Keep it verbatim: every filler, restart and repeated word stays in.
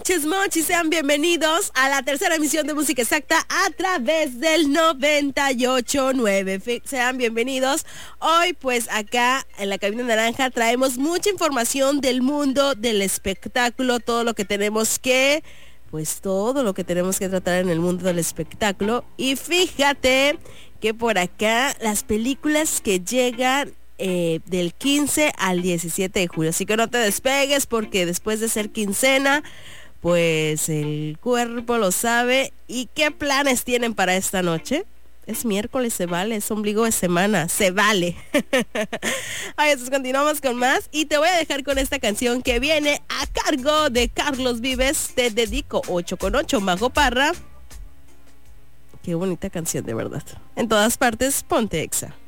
noches, Mochi, sean bienvenidos a la tercera emisión de Música Exacta a través del noventa y ocho punto nueve. Sean bienvenidos. Hoy, pues, acá en la cabina naranja traemos mucha información del mundo del espectáculo, todo lo que tenemos que, pues, todo lo que tenemos que tratar en el mundo del espectáculo. Y fíjate que por acá las películas que llegan Eh, del quince al diecisiete de julio, así que no te despegues porque después de ser quincena, pues el cuerpo lo sabe. ¿Y qué planes tienen para esta noche? Es miércoles, se vale, es ombligo de semana, se vale. Ay, entonces continuamos con más y te voy a dejar con esta canción que viene a cargo de Carlos Vives. Te dedico ocho con ocho, Mago Parra. Qué bonita canción, de verdad. En todas partes, ponte Exa.